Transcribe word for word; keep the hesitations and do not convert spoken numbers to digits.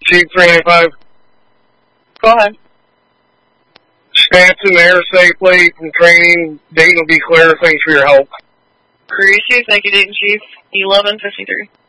Chief three ninety-five. Go ahead. Stats in the air safely from training. Dayton will be clear. Thanks for your help. Appreciate it. Thank you, Dayton Chief. eleven fifty-three.